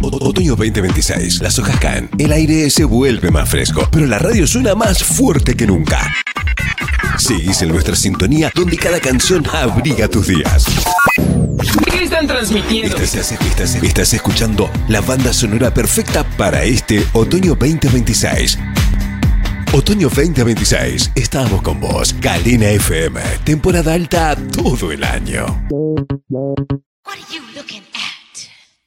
Otoño 2026. Las hojas caen, el aire se vuelve más fresco, pero la radio suena más fuerte que nunca. Seguís en nuestra sintonía, donde cada canción abriga tus días. ¿Qué están transmitiendo? Estás escuchando la banda sonora perfecta para este Otoño 2026. Otoño 2026, estamos con vos. Galena FM, temporada alta todo el año. What are you looking